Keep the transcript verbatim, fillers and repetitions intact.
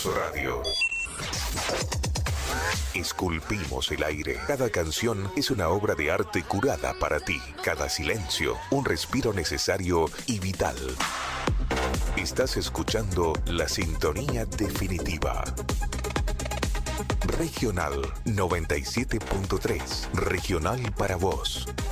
Somos Radio. Esculpimos el aire. Cada canción es una obra de arte curada para ti. Cada silencio, un respiro necesario y vital. Estás escuchando la sintonía definitiva. Regional noventa y siete punto tres. Regional para vos.